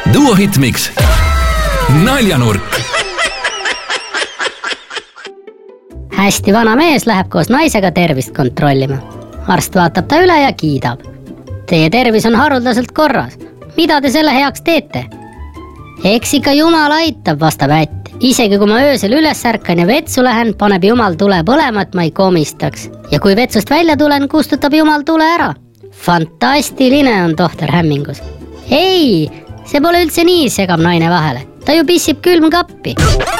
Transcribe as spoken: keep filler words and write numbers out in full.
Duo Hitmix. Naljanurk. Hästi vana mees läheb koos naisega tervist kontrollima. Arst vaatab ta üle ja kiidab. Teie tervis on haruldaselt korras. Mida te selle heaks teete? Eks ikka Jumal aitab, vastab ätt. Isegi kui ma öösel üles ärkan ja vetsu lähen, paneb Jumal tule põlema, et ma ei komistaks. Ja kui vetsust välja tulen, kustutab Jumal tule ära. Fantastiline, on tohter hämmingus. Ei, see pole üldse nii, segab naine vahele. Ta ju pissib külmkappi.